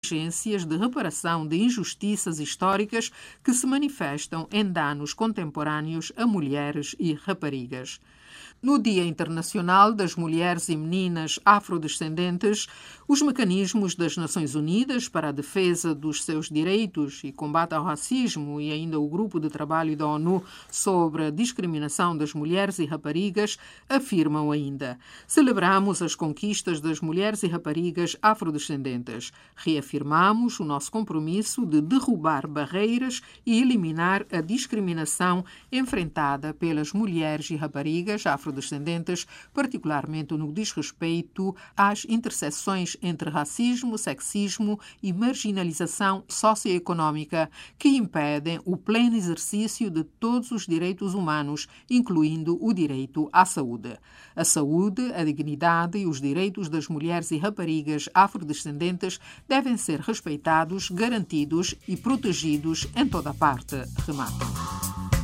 exigências de reparação de injustiças históricas que se manifestam em danos contemporâneos a mulheres e raparigas. No Dia Internacional das Mulheres e Meninas Afrodescendentes, os mecanismos das Nações Unidas para a defesa dos seus direitos e combate ao racismo e ainda o Grupo de Trabalho da ONU sobre a discriminação das mulheres e raparigas afirmam ainda: celebramos as conquistas das mulheres e raparigas afrodescendentes. Reafirmamos o nosso compromisso de derrubar barreiras e eliminar a discriminação enfrentada pelas mulheres e raparigas afrodescendentes, particularmente no que diz respeito às interseções entre racismo, sexismo e marginalização socioeconómica que impedem o pleno exercício de todos os direitos humanos, incluindo o direito à saúde. A saúde, a dignidade e os direitos das mulheres e raparigas afrodescendentes devem ser respeitados, garantidos e protegidos em toda a parte, rematam.